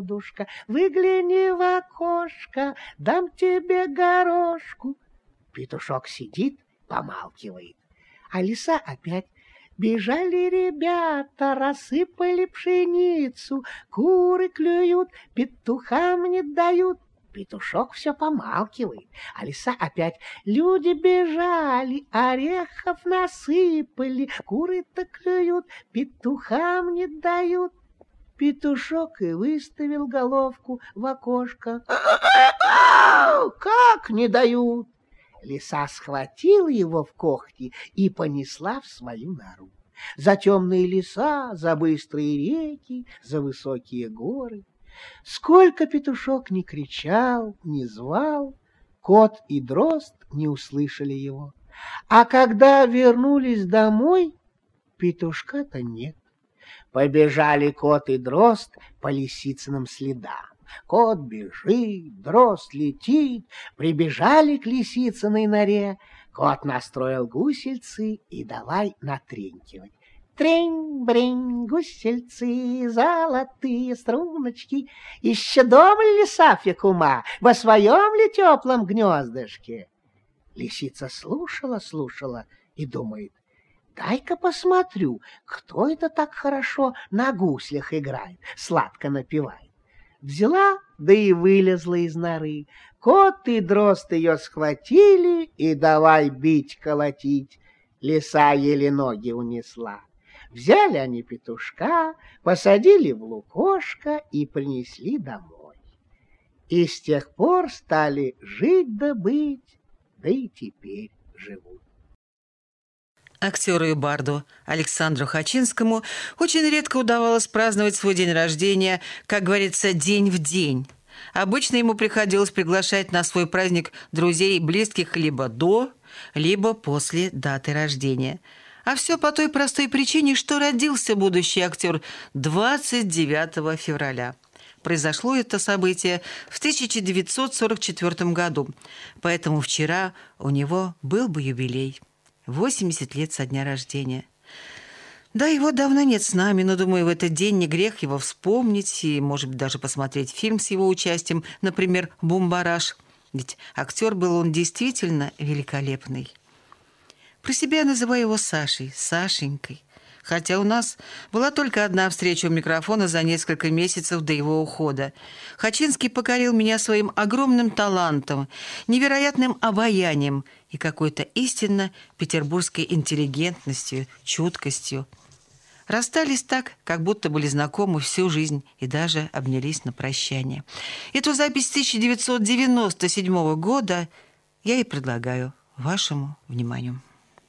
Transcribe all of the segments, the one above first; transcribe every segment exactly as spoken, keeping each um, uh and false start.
дедушка, выгляни в окошко, дам тебе горошку. Петушок сидит, помалкивает, а лиса опять. Бежали ребята, рассыпали пшеницу, куры клюют, петухам не дают. Петушок все помалкивает, а лиса опять. Люди бежали, орехов насыпали, куры-то клюют, петухам не дают. Петушок и выставил головку в окошко. Как не дают? Лиса схватила его в когти и понесла в свою нору. За темные леса, за быстрые реки, за высокие горы. Сколько петушок ни кричал, ни звал, кот и дрозд не услышали его. А когда вернулись домой, петушка-то нет. Побежали кот и дрозд по лисицыным следам. Кот бежит, дрозд летит, прибежали к лисицыной норе. Кот настроил гусельцы и давай натренькивать. Трень-брень, гусельцы, золотые струночки. Еще дома ли лиса Фекума, во своем ли теплом гнездышке? Лисица слушала-слушала и думает: дай-ка посмотрю, кто это так хорошо на гуслях играет, сладко напевает. Взяла, да и вылезла из норы. Кот и дрозд ее схватили и давай бить-колотить. Лиса еле ноги унесла. Взяли они петушка, посадили в лукошко и принесли домой. И с тех пор стали жить да быть, да и теперь живут. Актеру и барду Александру Хачинскому очень редко удавалось праздновать свой день рождения, как говорится, день в день. Обычно ему приходилось приглашать на свой праздник друзей и близких либо до, либо после даты рождения. А все по той простой причине, что родился будущий актер двадцать девятого февраля. Произошло это событие в тысяча девятьсот сорок четвёртом году, поэтому вчера у него был бы юбилей. восемьдесят лет со дня рождения. Да, его давно нет с нами, но, думаю, в этот день не грех его вспомнить и, может быть, даже посмотреть фильм с его участием, например, «Бумбараш». Ведь актер был он действительно великолепный. Про себя я называю его Сашей, Сашенькой. Хотя у нас была только одна встреча у микрофона за несколько месяцев до его ухода. Хачинский покорил меня своим огромным талантом, невероятным обаянием и какой-то истинно петербургской интеллигентностью, чуткостью. Расстались так, как будто были знакомы всю жизнь и даже обнялись на прощание. Эту запись тысяча девятьсот девяносто седьмого года я и предлагаю вашему вниманию.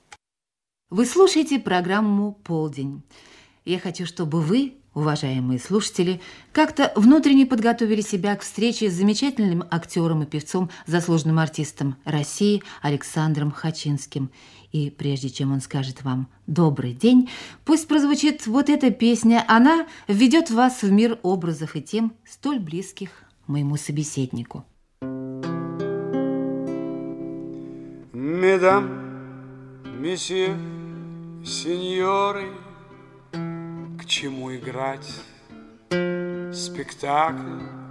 Вы слушаете программу «Полдень». Я хочу, чтобы вы, уважаемые слушатели, как-то внутренне подготовили себя к встрече с замечательным актером и певцом, заслуженным артистом России Александром Хачинским. И прежде чем он скажет вам «добрый день», пусть прозвучит вот эта песня. Она введет вас в мир образов и тем, столь близких моему собеседнику. Медам, месье, сеньоры, к чему играть спектакль